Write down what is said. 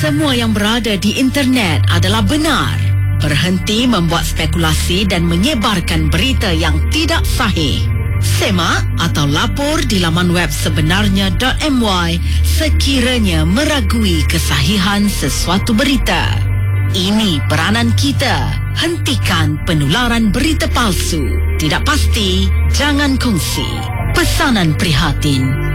Semua yang berada di internet adalah benar. Berhenti membuat spekulasi dan menyebarkan berita yang tidak sahih. Semak atau lapor di laman web sebenarnya.my sekiranya meragui kesahihan sesuatu berita. Ini peranan kita. Hentikan penularan berita palsu. Tidak pasti, jangan kongsi. Pesanan prihatin